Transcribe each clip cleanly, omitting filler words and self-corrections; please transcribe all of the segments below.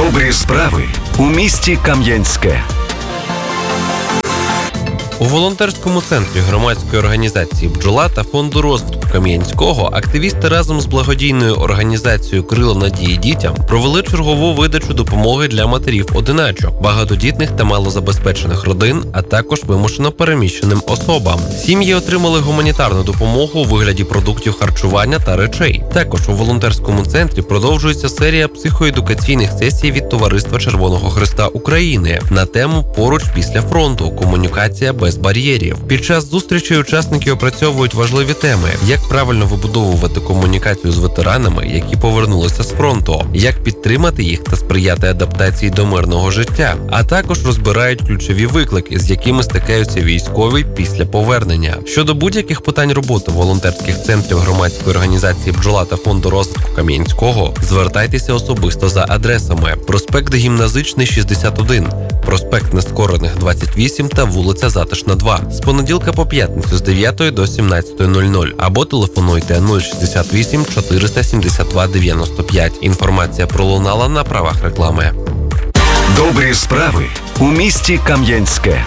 Добрі справи у місті Кам'янське. У волонтерському центрі громадської організації «Бджола» та Фонду розвитку Кам'янського активісти разом з благодійною організацією «Крила надії дітям» провели чергову видачу допомоги для матерів-одиначок, багатодітних та малозабезпечених родин, а також вимушено переміщеним особам. Сім'ї отримали гуманітарну допомогу у вигляді продуктів харчування та речей. Також у волонтерському центрі продовжується серія психоедукаційних сесій від Товариства Червоного Хреста України на тему «Поруч після фронту. Комунікація без бар'єрів». Під час зустрічі учасники опрацьовують важливі теми: як правильно вибудовувати комунікацію з ветеранами, які повернулися з фронту, як підтримати їх та сприяти адаптації до мирного життя, а також розбирають ключові виклики, з якими стикаються військові після повернення. Щодо будь-яких питань роботи волонтерських центрів громадської організації «Бджола» та Фонду розвитку Кам'янського, звертайтеся особисто за адресами: проспект Гімназичний, 61, проспект Нескорених, 28 та вулиця Затишна, 2. З понеділка по п'ятницю з 9 до 17:00 або телефонуйте 068 472 95. Інформація пролунала на правах реклами. Добрі справи у місті Кам'янське.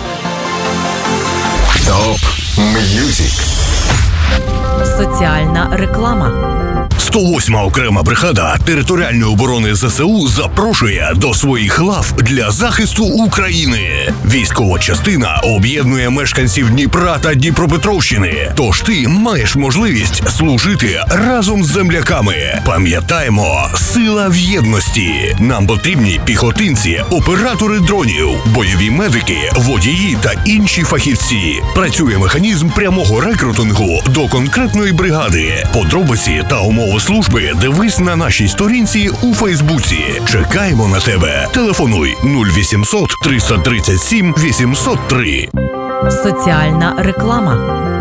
Топ М'юзик. Соціальна реклама. 108-ма окрема бригада територіальної оборони ЗСУ запрошує до своїх лав для захисту України. Військова частина об'єднує мешканців Дніпра та Дніпропетровщини. Тож ти маєш можливість служити разом з земляками. Пам'ятаємо, сила в єдності. Нам потрібні піхотинці, оператори дронів, бойові медики, водії та інші фахівці. Працює механізм прямого рекрутингу до конкретної бригади. Подробиці та умови служби дивись на нашій сторінці у Фейсбуці. Чекаємо на тебе. Телефонуй 0800 337 803. Соціальна реклама.